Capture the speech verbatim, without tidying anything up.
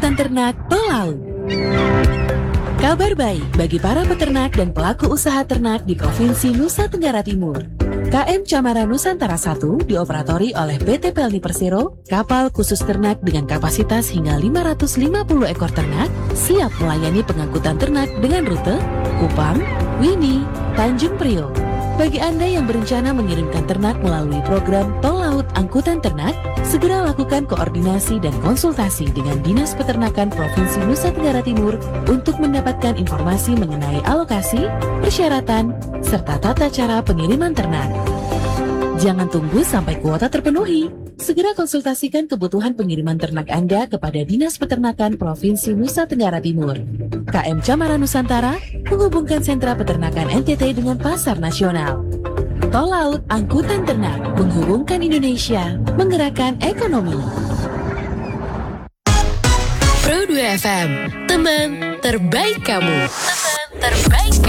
Angkutan Ternak Tol Laut. Kabar baik bagi para peternak dan pelaku usaha ternak di Provinsi Nusa Tenggara Timur. K M Camara Nusantara satu dioperatori oleh P T Pelni Persero, kapal khusus ternak dengan kapasitas hingga lima ratus lima puluh ekor ternak, siap melayani pengangkutan ternak dengan rute Kupang, Wini, Tanjung Priok. Bagi Anda yang berencana mengirimkan ternak melalui program Tol Laut Angkutan Ternak, segera lakukan koordinasi dan konsultasi dengan Dinas Peternakan Provinsi Nusa Tenggara Timur untuk mendapatkan informasi mengenai alokasi, persyaratan, serta tata cara pengiriman ternak. Jangan tunggu sampai kuota terpenuhi. Segera konsultasikan kebutuhan pengiriman ternak Anda kepada Dinas Peternakan Provinsi Nusa Tenggara Timur. K M Camara Nusantara menghubungkan sentra peternakan N T T dengan pasar nasional. Tol Laut Angkutan Ternak menghubungkan Indonesia, menggerakkan ekonomi. Pro dua F M, teman terbaik kamu. Teman terbaik